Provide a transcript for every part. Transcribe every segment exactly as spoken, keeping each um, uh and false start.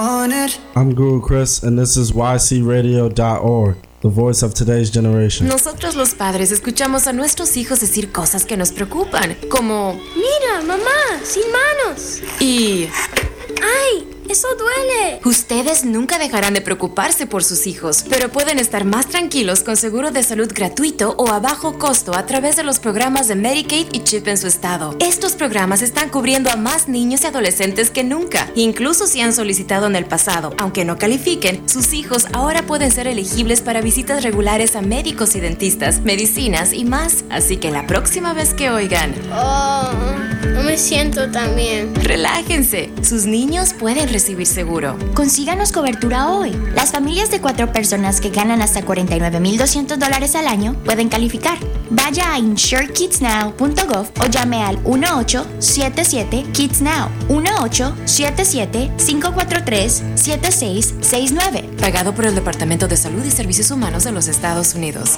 On it. I'm Guru Chris, and this is Y C radio dot org, the voice of today's generation. Nosotros los padres escuchamos a nuestros hijos decir cosas que nos preocupan, como mira, mamá, sin manos. Y ¡ay! ¡Eso duele! Ustedes nunca dejarán de preocuparse por sus hijos, pero pueden estar más tranquilos con seguro de salud gratuito o a bajo costo a través de los programas de Medicaid y CHIP en su estado. Estos programas están cubriendo a más niños y adolescentes que nunca, incluso si han solicitado en el pasado. Aunque no califiquen, sus hijos ahora pueden ser elegibles para visitas regulares a médicos y dentistas, medicinas y más. Así que la próxima vez que oigan, oh, no me siento tan bien, relájense, sus niños pueden recibir seguro. Consíganos cobertura hoy. Las familias de cuatro personas que ganan hasta cuarenta y nueve mil doscientos dólares al año pueden calificar. Vaya a insure kids now punto gov o llame al uno ocho siete siete kids now, uno ocho siete siete cinco cuatro tres siete seis seis nueve. Pagado por el Departamento de Salud y Servicios Humanos de los Estados Unidos.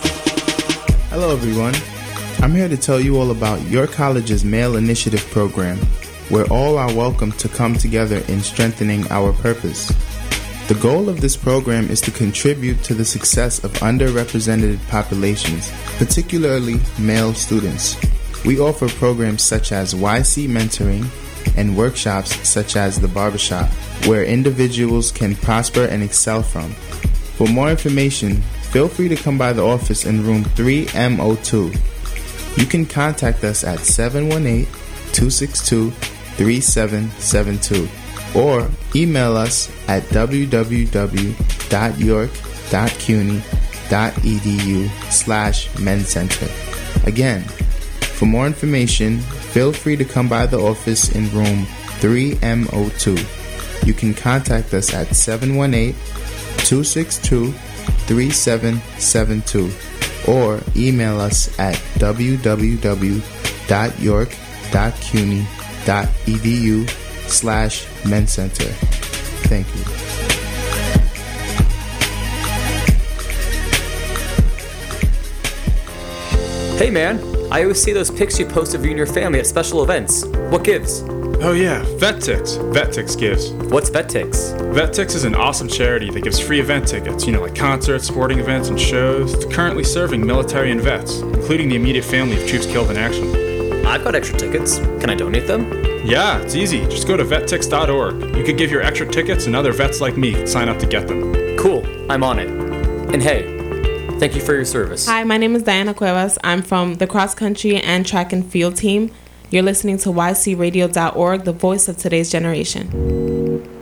Hello everyone. I'm here to tell you all about your college's Male Initiative program, where all are welcome to come together in strengthening our purpose. The goal of this program is to contribute to the success of underrepresented populations, particularly male students. We offer programs such as Y C Mentoring and workshops such as The Barbershop, where individuals can prosper and excel from. For more information, feel free to come by the office in room three M zero two. You can contact us at seven one eight, two six two, three seven seven two or email us at w w w dot york dot cuny dot e d u slash men's center. Again, for more information, feel free to come by the office in room three M zero two. You can contact us at seven one eight, two six two, three seven seven two or email us at w w w dot york dot cuny dot e d u slash men's center. Thank you. Hey man, I always see those pics you post of you and your family at special events. What gives? Oh yeah, VetTix. VetTix gives. What's VetTix? VetTix is an awesome charity that gives free event tickets, you know, like concerts, sporting events, and shows, to currently serving military and vets, including the immediate family of troops killed in action. I've got extra tickets. Can I donate them? Yeah, it's easy. Just go to vet tix dot org. You could give your extra tickets and other vets like me could sign up to get them. Cool, I'm on it. And hey, thank you for your service. Hi, my name is Diana Cuevas. I'm from the cross country and track and field team. You're listening to Y C radio dot org, the voice of today's generation.